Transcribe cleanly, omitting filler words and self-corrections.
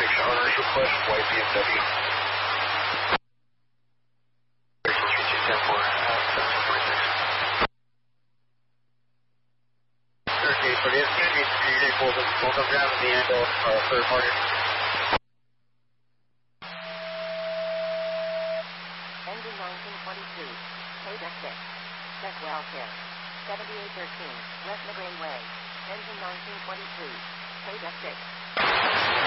Station Honors request, white BMW. 3210 for the SQ, needs to be pulled welcome down at the end of third party. Engine 1922, Paydeck 6, Beckwell Care, 7813, West LaGrange Way, Engine 1922, Paydeck 6.